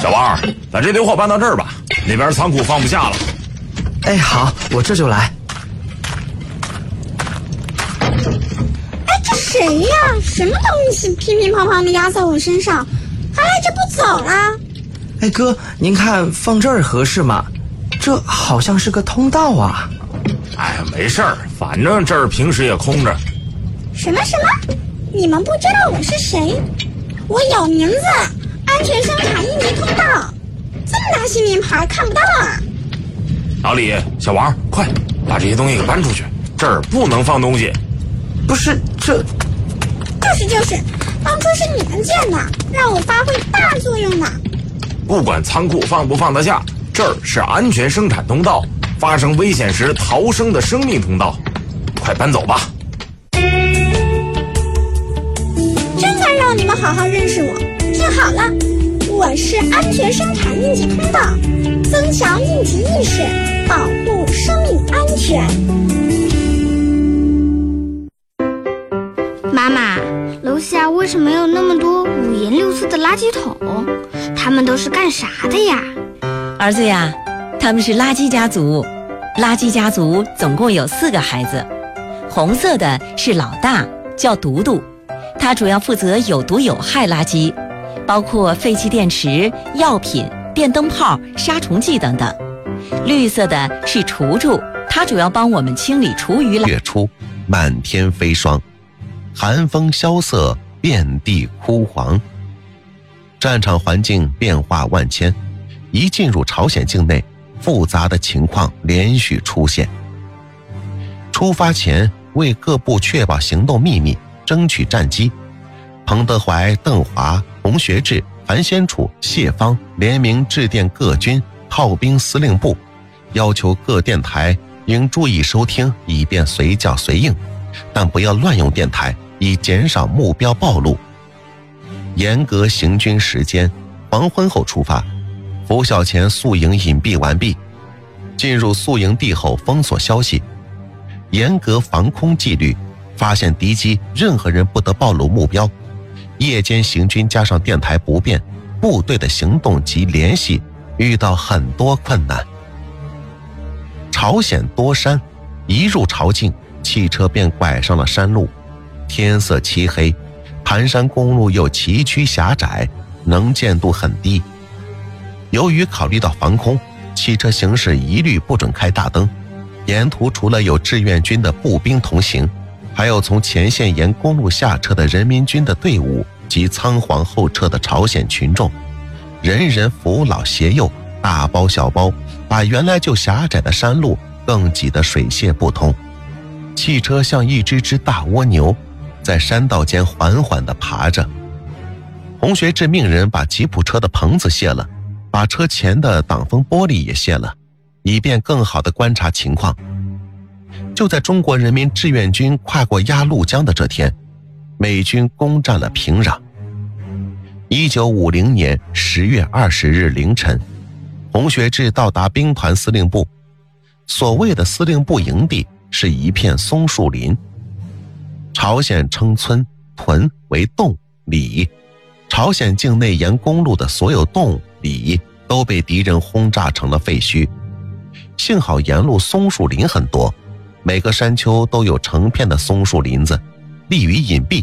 小王，把这堆货搬到这儿吧，那边仓库放不下了。 哎，好，我这就来。 哎，这谁呀？什么东西乒乒乓乓的压在我身上，还赖着不走啦？ 哎哥，您看放这儿合适吗？这好像是个通道啊。 哎呀，没事儿，反正这儿平时也空着。 什么？你们不知道我是谁？我有名字，安全生产应急通道。这么大新名牌看不到啊？ 老李，小王，快把这些东西给搬出去，这儿不能放东西。 不是，这就是当初是你们建的，让我发挥大作用的。 不管仓库放不放得下，这儿是安全生产通道，发生危险时逃生的生命通道。快搬走吧。 真想让你们好好认识我。听好了，我是安全生产应急通道，增强应急意识，保护生命安全。 妈妈，楼下为什么有那么多五颜六色的垃圾桶？他们都是干啥的呀？ 儿子呀，他们是垃圾家族。垃圾家族总共有4个孩子，红色的是老大，叫独独，他主要负责有毒有害垃圾，包括废弃电池、药品、电灯泡、杀虫剂等等。绿色的是厨厨，他主要帮我们清理厨余。 月初，满天飞霜，寒风萧瑟，遍地枯黄。战场环境变化万千，一进入朝鲜境内，复杂的情况连续出现。出发前，为各部确保行动秘密，争取战机，彭德怀、邓华、洪学智、樊先楚、谢芳联名致电各军炮兵司令部，要求各电台应注意收听，以便随叫随应，但不要乱用电台，以减少目标暴露。严格行军时间，黄昏后出发，拂晓前宿营隐蔽完毕。进入宿营地后封锁消息，严格防空纪律，发现敌机任何人不得暴露目标。夜间行军加上电台不便，部队的行动及联系遇到很多困难。朝鲜多山，一入朝境，汽车便拐上了山路，天色漆黑，盘山公路又崎岖狭窄，能见度很低。由于考虑到防空，汽车行驶一律不准开大灯。沿途除了有志愿军的步兵同行，还有从前线沿公路下撤的人民军的队伍及仓皇后撤的朝鲜群众，人人扶老携幼，大包小包，把原来就狭窄的山路更挤得水泄不通。汽车像一只只大蜗牛，在山道间缓缓地爬着。洪学智命人把吉普车的棚子卸了，把车前的挡风玻璃也卸了，以便更好地观察情况。就在中国人民志愿军跨过鸭绿江的这天，美军攻占了平壤。1950年10月20日凌晨，洪学智到达兵团司令部。所谓的司令部营地是一片松树林，朝鲜称村屯为洞里，朝鲜境内沿公路的所有洞里都被敌人轰炸成了废墟。幸好沿路松树林很多，每个山丘都有成片的松树林子，利于隐蔽。